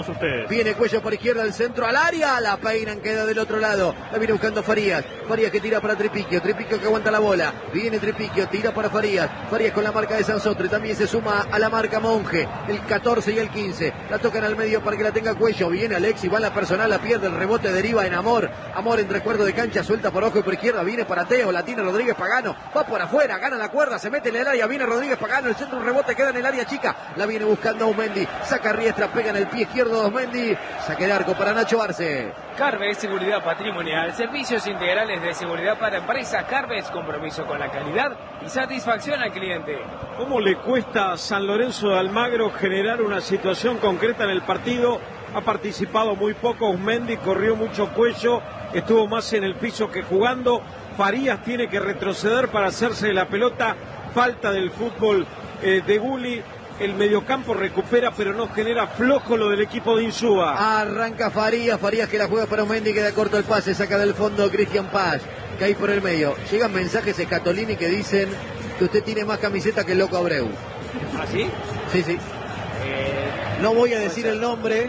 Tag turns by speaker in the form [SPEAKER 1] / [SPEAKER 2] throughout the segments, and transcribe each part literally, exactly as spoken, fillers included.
[SPEAKER 1] Ustedes.
[SPEAKER 2] Viene Cuello por izquierda, el centro al área, la peinan, queda del otro lado, la viene buscando Farías, Farías que tira para Tripiquio, Tripiquio que aguanta la bola, viene Tripiquio, tira para Farías, Farías con la marca de Sansotre, también se suma a la marca Monje, el catorce y el quince, la tocan al medio para que la tenga Cuello, viene Alexi, va la personal, la pierde, el rebote deriva en Amor, Amor entre cuerdo de cancha, suelta por ojo y por izquierda, viene para Teo, la tiene Rodríguez Pagano, va por afuera, gana la cuerda, se mete en el área, viene Rodríguez Pagano, el centro, un rebote, queda en el área chica, la viene buscando Aumendi, saca Riestra, pega en el pie izquierdo de Aumendi, saque de arco para Nacho Arce.
[SPEAKER 3] Carves Seguridad Patrimonial, servicios integrales de seguridad para empresas. Carves, compromiso con la calidad y satisfacción al cliente.
[SPEAKER 4] ¿Cómo le cuesta a San Lorenzo de Almagro generar una situación concreta en el partido? Ha participado muy poco Aumendi, corrió mucho Cuello, estuvo más en el piso que jugando. Farías tiene que retroceder para hacerse de la pelota, falta del fútbol eh, de Gulli. El mediocampo recupera, pero no genera, flojo lo del equipo de Insúa.
[SPEAKER 2] Arranca Farías, Farías que la juega para Aumendi, queda corto el pase, saca del fondo Cristian Paz, que hay por el medio. Llegan mensajes de Scatolini que dicen que usted tiene más camiseta que el Loco Abreu.
[SPEAKER 3] ¿Ah, sí?
[SPEAKER 2] Sí, sí.
[SPEAKER 3] Eh,
[SPEAKER 2] no voy a decir el nombre.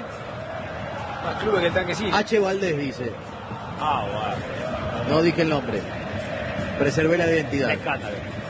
[SPEAKER 3] Más club que el tanque sí.
[SPEAKER 2] H. Valdés dice.
[SPEAKER 3] Ah, bueno.
[SPEAKER 2] No dije el nombre. Preservé la identidad.
[SPEAKER 3] Me encanta.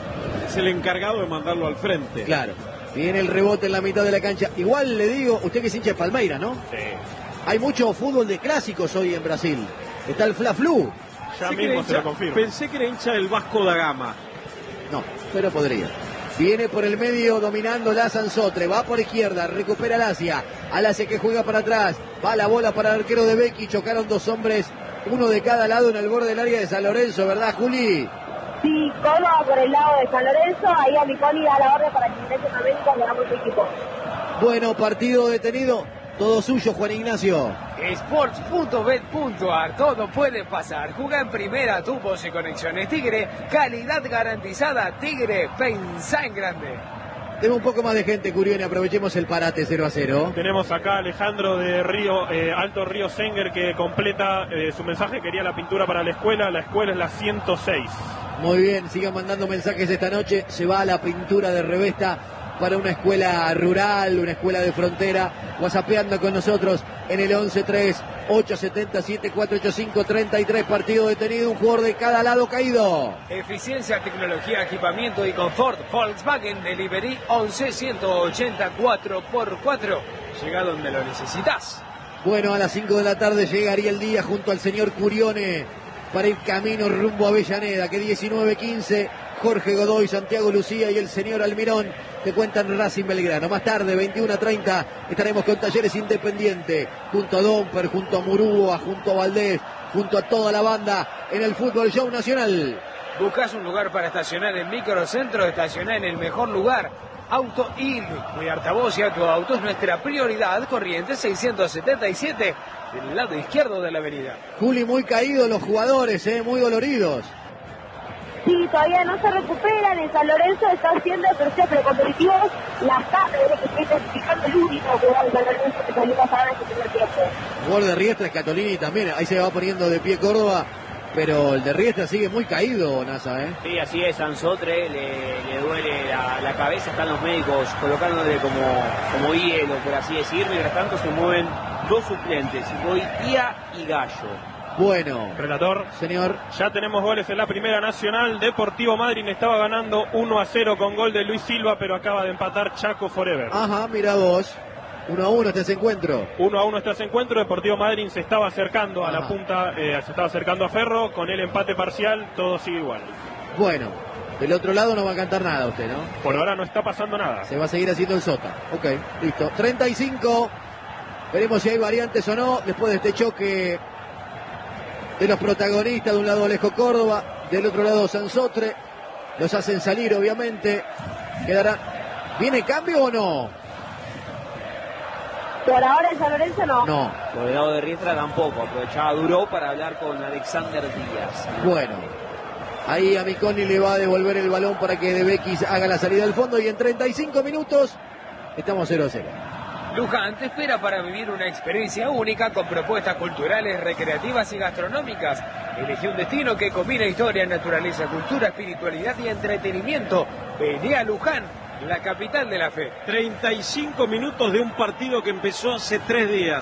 [SPEAKER 4] Es el encargado de mandarlo al frente.
[SPEAKER 2] Claro. Viene el rebote en la mitad de la cancha. Igual le digo, usted que es hincha de Palmeiras, ¿no?
[SPEAKER 1] Sí.
[SPEAKER 2] Hay mucho fútbol de clásicos hoy en Brasil. Está el Fla-Flu.
[SPEAKER 1] Ya
[SPEAKER 4] Pensé
[SPEAKER 1] mismo
[SPEAKER 4] hincha,
[SPEAKER 1] se lo confirmo.
[SPEAKER 4] Pensé que era hincha del Vasco da Gama.
[SPEAKER 2] No, pero podría. Viene por el medio dominando la Sansotre. Va por izquierda, recupera Alasia. Alasia que juega para atrás. Va la bola para el arquero de Becky. Chocaron dos hombres, uno de cada lado en el borde del área de San Lorenzo, ¿verdad, Juli?
[SPEAKER 5] Sí, Córdoba por el lado de San Lorenzo, ahí a Miconi da la orden para que ingrese también cuando ganamos el equipo.
[SPEAKER 2] Bueno, partido detenido, todo suyo, Juan Ignacio.
[SPEAKER 3] Sports punto bet punto a r, todo puede pasar. Juega en primera, tu voz y conexiones Tigre, calidad garantizada. Tigre, pensá en grande.
[SPEAKER 2] Tenemos un poco más de gente, Curione, aprovechemos el parate cero a cero.
[SPEAKER 1] Tenemos acá a Alejandro de Río, eh, Alto Río Senger, que completa eh, su mensaje. Quería la pintura para la escuela, la escuela es la ciento seis.
[SPEAKER 2] Muy bien, sigan mandando mensajes esta noche. Se va a la pintura de Revesta para una escuela rural, una escuela de frontera. WhatsAppeando con nosotros en el once tres ocho siete siete cuatro ocho cinco tres tres. Partido detenido, un jugador de cada lado caído.
[SPEAKER 3] Eficiencia, tecnología, equipamiento y confort. Volkswagen Delivery once ciento ochenta cuatro por cuatro. Llega donde lo necesitas.
[SPEAKER 2] Bueno, a las cinco de la tarde llegaría el día junto al señor Curione para ir camino rumbo a Avellaneda, que diecinueve quince, Jorge Godoy, Santiago Lucía y el señor Almirón te cuentan Racing Belgrano. Más tarde, veintiuno treinta, estaremos con Talleres Independiente, junto a Domper, junto a Murúa, junto a Valdés, junto a toda la banda en el Fútbol Show Nacional.
[SPEAKER 3] ¿Buscas un lugar para estacionar en Microcentro? Estacionar en el mejor lugar. Auto Ir, cuidarte a vos y a tu auto es nuestra prioridad. Corrientes seiscientos setenta y siete, del lado izquierdo de la avenida.
[SPEAKER 2] Juli, muy caídos los jugadores, eh, muy doloridos.
[SPEAKER 5] Sí, todavía no se recuperan. En San Lorenzo está haciendo ejercicios precompetitivos. Las tardes que estoy fijando el único jugador de San Lorenzo que salió pasada en este primer tiempo.
[SPEAKER 2] Gol de Riestra, Scatolini también, ahí se va poniendo de pie Córdoba. Pero el de Riestra sigue muy caído, Nasa, ¿eh?
[SPEAKER 6] Sí, así es, Sansotre, le, le duele la, la cabeza, están los médicos colocándole como, como hielo, por así decir. Mientras tanto se mueven dos suplentes, Goitia y Gallo.
[SPEAKER 2] Bueno,
[SPEAKER 1] Relator,
[SPEAKER 2] señor.
[SPEAKER 1] Ya tenemos goles en la Primera Nacional. Deportivo Madryn estaba ganando uno a cero con gol de Luis Silva, pero acaba de empatar Chaco Forever.
[SPEAKER 2] Ajá, mira vos. uno a uno este encuentro.
[SPEAKER 1] uno a uno este encuentro. Deportivo Madryn se estaba acercando
[SPEAKER 2] Ajá.
[SPEAKER 1] a la punta, eh, se estaba acercando a Ferro. Con el empate parcial, todo sigue igual.
[SPEAKER 2] Bueno, del otro lado no va a cantar nada usted, ¿no?
[SPEAKER 1] Por ahora no está pasando nada.
[SPEAKER 2] Se va a seguir haciendo el sota. Ok, listo. treinta y cinco. Veremos si hay variantes o no después de este choque de los protagonistas. De un lado Alejo Córdoba, del otro lado Sansotre. Los hacen salir, obviamente. Quedará. ¿Viene cambio o no?
[SPEAKER 5] Por ahora en San Lorenzo no.
[SPEAKER 2] No.
[SPEAKER 6] Por el lado de Riestra tampoco, aprovechaba Duró para hablar con Alexander Díaz.
[SPEAKER 2] Bueno, ahí a Miconi le va a devolver el balón para que De Bequis haga la salida del fondo y en treinta y cinco minutos estamos cero a cero.
[SPEAKER 3] Luján te espera para vivir una experiencia única con propuestas culturales, recreativas y gastronómicas. Elige un destino que combina historia, naturaleza, cultura, espiritualidad y entretenimiento. Vení a Luján, la capital de la fe.
[SPEAKER 4] treinta y cinco minutos de un partido que empezó hace tres días.